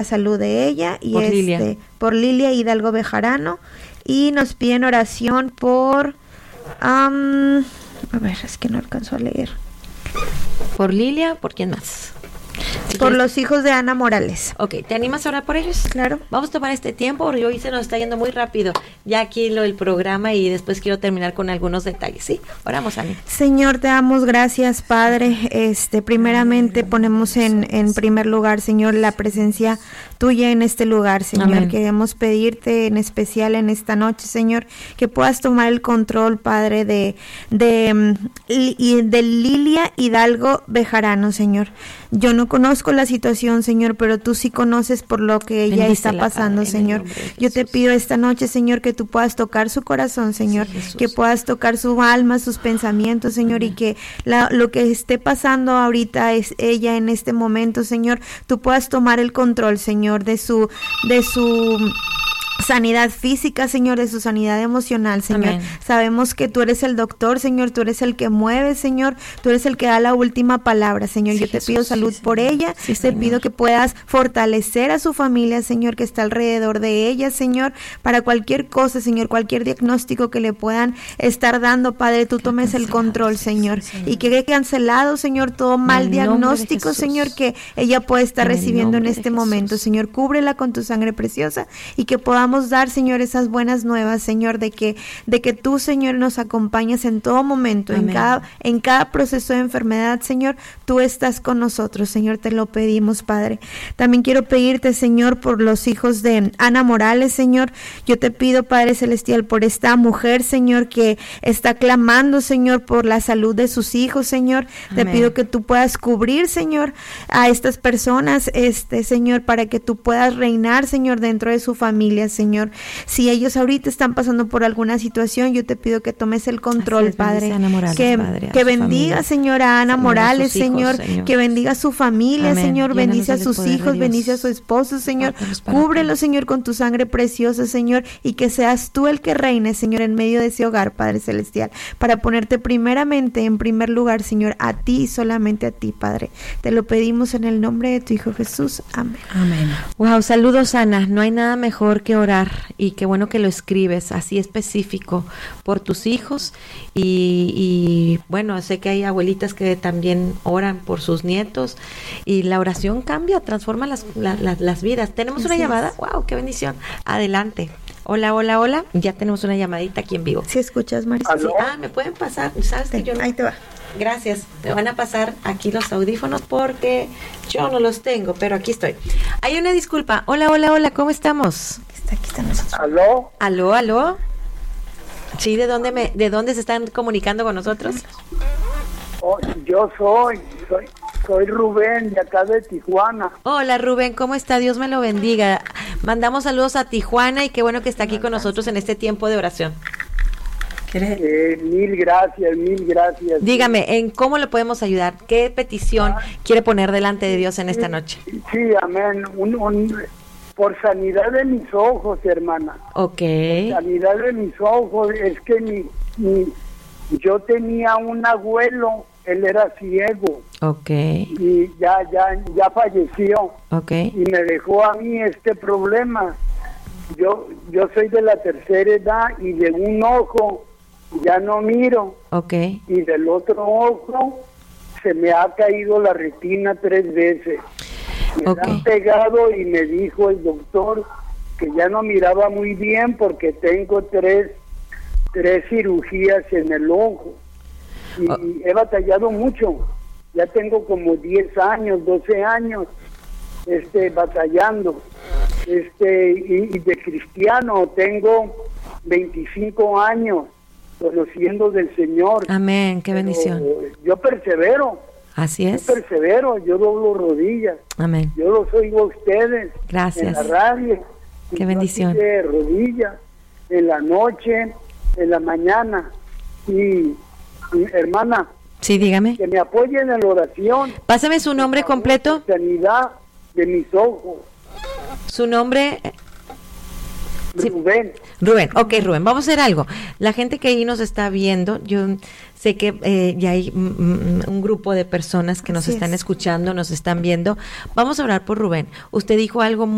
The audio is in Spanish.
la salud de ella y por Lilia. Por Lilia Hidalgo Bejarano, y nos piden oración por a ver, es que no alcanzo a leer. Por Lilia, ¿por quién más? Si por quieres... los hijos de Ana Morales. Ok, ¿te animas a orar por ellos? Claro. Vamos a tomar este tiempo porque hoy se nos está yendo muy rápido. Ya aquí el programa y después quiero terminar con algunos detalles, ¿sí? Oramos, Ani. Señor, te damos gracias, Padre. Primeramente ponemos en primer lugar, Señor, la presencia tuya en este lugar, Señor. Amén. Queremos pedirte en especial en esta noche, Señor, que puedas tomar el control, Padre, de Lilia Hidalgo Bejarano, Señor. Yo no conozco la situación, Señor, pero tú sí conoces por lo que ella está pasando, Señor. Yo te pido esta noche, Señor, que tú puedas tocar su corazón, Señor, sí, que puedas tocar su alma, sus pensamientos, Señor, y que lo que esté pasando ahorita es ella en este momento, Señor, tú puedas tomar el control, Señor, de su sanidad física, Señor, de su sanidad emocional, Señor. Amén. Sabemos que tú eres el doctor, Señor, tú eres el que mueve, Señor, tú eres el que da la última palabra, Señor. Sí, yo te pido salud por ella, te pido que puedas fortalecer a su familia, Señor, que está alrededor de ella, Señor, para cualquier cosa, Señor, cualquier diagnóstico que le puedan estar dando, Padre, tú tomes el control, Señor, y que quede cancelado, Señor, todo mal diagnóstico, Señor, que ella puede estar recibiendo en este momento, Señor. Cúbrela con tu sangre preciosa y que podamos dar, Señor, esas buenas nuevas, Señor, de que tú, Señor, nos acompañas en todo momento, en cada proceso de enfermedad, Señor, tú estás con nosotros, Señor, te lo pedimos, Padre. También quiero pedirte, Señor, por los hijos de Ana Morales, Señor. Yo te pido, Padre Celestial, por esta mujer, Señor, que está clamando, Señor, por la salud de sus hijos, Señor. Amén. Te pido que tú puedas cubrir, Señor, a estas personas, Señor, para que tú puedas reinar, Señor, dentro de su familia, Señor. Si ellos ahorita están pasando por alguna situación, yo te pido que tomes el control, Padre. Morales, que bendiga, familia. Señor, a Ana Morales, hijos, Señor, que bendiga a su familia, Amén. Señor, bendice a sus hijos, bendice a su esposo, Señor. Cúbrelo, Señor, con tu sangre preciosa, Señor, y que seas tú el que reine, Señor, en medio de ese hogar, Padre Celestial, para ponerte primeramente en primer lugar, Señor, a ti y solamente a ti, Padre. Te lo pedimos en el nombre de tu Hijo Jesús. Amén. Amén. Wow, saludos, Ana. No hay nada mejor que orar, y qué bueno que lo escribes así específico por tus hijos y bueno, sé que hay abuelitas que también oran por sus nietos y la oración cambia, transforma las vidas. ¿Tenemos una llamada? Wow, qué bendición. Adelante. Hola, hola, hola. Ya tenemos una llamadita aquí en vivo. ¿Sí escuchas, Marisa? Sí. Me pueden pasar, ¿sabes que yo no? Ahí te va. Gracias. Me van a pasar aquí los audífonos porque yo no los tengo, pero aquí estoy. Hay una disculpa. Hola, hola, hola, ¿cómo estamos? Aquí está nosotros. ¿Aló? ¿Aló, aló? Sí, ¿de dónde se están comunicando con nosotros? Oh, yo soy Rubén, de acá de Tijuana. Hola, Rubén, ¿cómo está? Dios me lo bendiga. Mandamos saludos a Tijuana y qué bueno que está aquí con nosotros en este tiempo de oración. Mil gracias. Dígame, ¿en cómo le podemos ayudar? ¿Qué petición quiere poner delante de Dios en esta noche? Sí, amén. Por sanidad de mis ojos, hermana. Ok. Por sanidad de mis ojos, es que yo tenía un abuelo, él era ciego. Ok. Y ya falleció. Ok. Y me dejó a mí este problema. Yo soy de la tercera edad y de un ojo ya no miro. Ok. Y del otro ojo se me ha caído la retina 3 veces. Me han pegado y me dijo el doctor que ya no miraba muy bien porque tengo tres cirugías en el ojo. Y he batallado mucho. Ya tengo como 10 años, 12 años batallando. Y de cristiano tengo 25 años conociendo del Señor. Amén, qué bendición. Yo persevero. Así es. Yo persevero, yo doblo rodillas. Amén. Yo los oigo a ustedes. Gracias. En la radio. Qué bendición. De rodillas, en la noche, en la mañana. Y hermana. Sí, dígame. Que me apoyen en la oración. Pásame su nombre completo. Sanidad de mis ojos. Su nombre. Rubén. Rubén, ok, Rubén, vamos a hacer algo. La gente que ahí nos está viendo, yo sé que ya hay un grupo de personas que nos están escuchando, nos están viendo. Vamos a orar por Rubén. Usted dijo algo